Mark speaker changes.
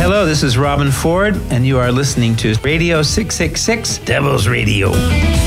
Speaker 1: Hello, this is Robin Ford, and you are listening to Radio 666 Devil's Radio.